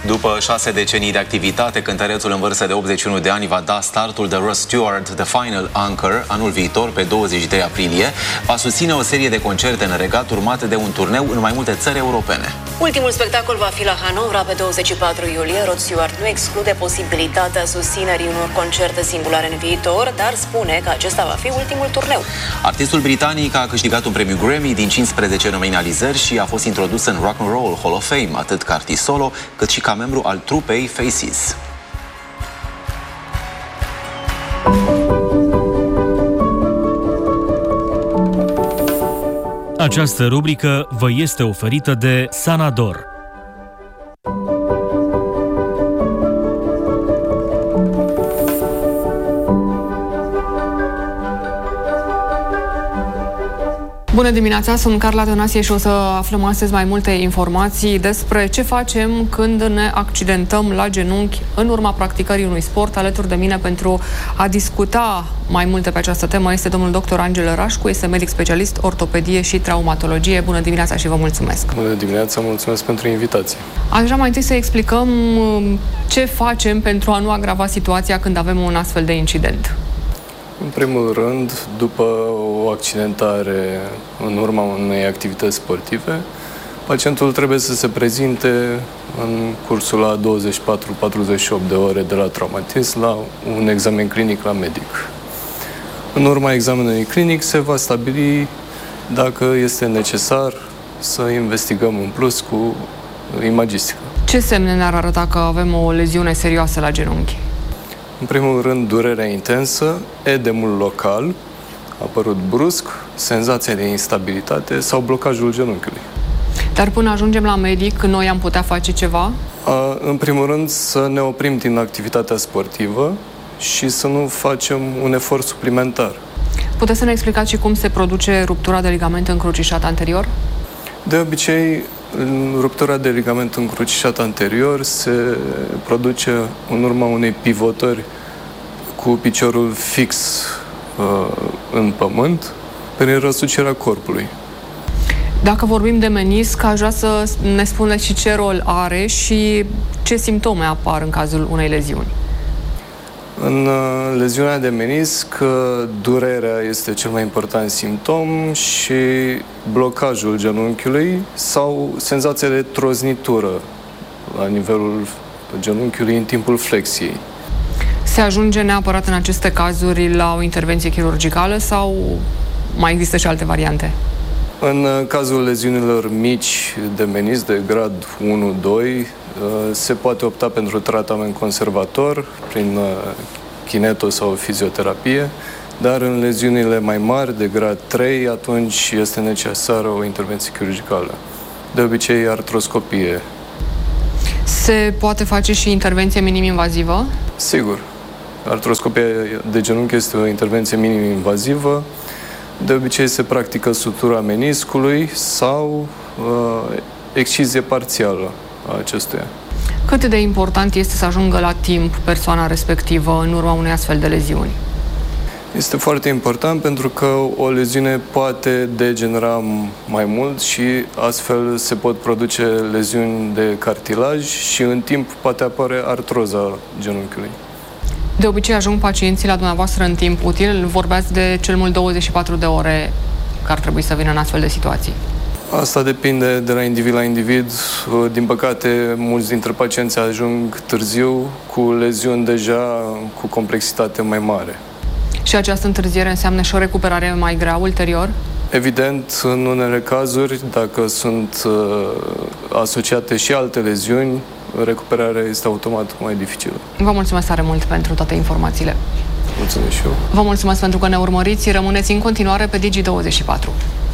După 6 decenii de activitate, cântărețul în vârstă de 81 de ani va da startul de Ross Stewart, The Final Anchor, anul viitor, pe 23 aprilie. Va susține o serie de concerte în Regat, urmate de un turneu în mai multe țări europene. Ultimul spectacol va fi la Hanovra pe 24 iulie. Rod Stewart nu exclude posibilitatea susținerii unor concerte singulare în viitor, dar spune că acesta va fi ultimul turneu. Artistul britanic a câștigat un premiu Grammy din 15 nominalizări și a fost introdus în Rock and Roll Hall of Fame, atât ca artist solo, cât și ca membru al trupei Faces. Această rubrică vă este oferită de Sanador. Bună dimineața, sunt Carla Tănasie și o să aflăm astăzi mai multe informații despre ce facem când ne accidentăm la genunchi în urma practicării unui sport. Alături de mine pentru a discuta mai multe pe această temă este domnul dr. Angel Rașcu, este medic specialist, ortopedie și traumatologie. Bună dimineața și vă mulțumesc! Bună dimineața, mulțumesc pentru invitație! Aș vrea mai întâi să explicăm ce facem pentru a nu agrava situația când avem un astfel de incident. În primul rând, după o accidentare în urma unei activități sportive, pacientul trebuie să se prezinte în cursul la 24-48 de ore de la traumatism la un examen clinic la medic. În urma examenului clinic se va stabili dacă este necesar să investigăm în plus cu imagistică. Ce semne ne-ar arăta că avem o leziune serioasă la genunchi? În primul rând, durerea intensă, edemul local, apărut brusc, senzația de instabilitate sau blocajul genunchiului. Dar până ajungem la medic, noi am putea face ceva? În primul rând, să ne oprim din activitatea sportivă și să nu facem un efort suplimentar. Puteți să ne explicați și cum se produce ruptura de ligament încrucișat anterior? De obicei, ruptura de ligament încrucișat anterior se produce în urma unei pivotări cu piciorul fix în pământ, prin răsucirea corpului. Dacă vorbim de menisc, aș vrea să ne spuneți și ce rol are și ce simptome apar în cazul unei leziuni. În leziunea de menisc, durerea este cel mai important simptom și blocajul genunchiului sau senzația de troznitură la nivelul genunchiului în timpul flexiei. Se ajunge neapărat în aceste cazuri la o intervenție chirurgicală sau mai există și alte variante? În cazul leziunilor mici de menisc de grad 1-2, se poate opta pentru tratament conservator prin kineto sau fizioterapie, dar în leziunile mai mari de grad 3, atunci este necesară o intervenție chirurgicală. De obicei, artroscopie. Se poate face și intervenție minim-invazivă? Sigur. Artroscopia de genunchi este o intervenție minim-invazivă. De obicei se practică sutura meniscului sau excizie parțială a acestuia. Cât de important este să ajungă la timp persoana respectivă în urma unei astfel de leziuni? Este foarte important pentru că o leziune poate degenera mai mult și astfel se pot produce leziuni de cartilaj și în timp poate apare artroza genunchiului. De obicei ajung pacienții la dumneavoastră în timp util? Vorbeați de cel mult 24 de ore că ar trebui să vină în astfel de situații. Asta depinde de la individ la individ. Din păcate, mulți dintre pacienți ajung târziu cu leziuni deja cu complexitate mai mare. Și această întârziere înseamnă și o recuperare mai grea ulterior? Evident, în unele cazuri, dacă sunt asociate și alte leziuni, recuperarea este automat mai dificilă. Vă mulțumesc tare mult pentru toate informațiile. Mulțumesc și eu. Vă mulțumesc pentru că ne urmăriți. Rămâneți în continuare pe Digi24.